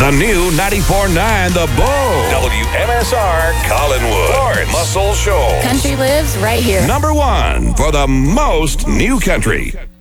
The new 94.9 The Bull. WMSR Collinwood. Florence Muscle Shoals. Country lives right here. Number one for the most new country.